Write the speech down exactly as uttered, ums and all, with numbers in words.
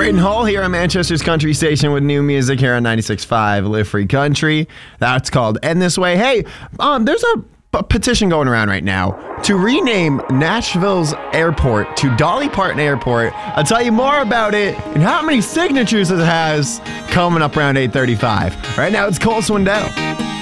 Britton Hall here on Manchester's Country Station with new music here on ninety-six point five Live Free Country. That's called End This Way. Hey, um, there's a, a petition going around right now to rename Nashville's airport to Dolly Parton Airport. I'll tell you more about it and how many signatures it has coming up around eight thirty-five. Right now, it's Cole Swindell.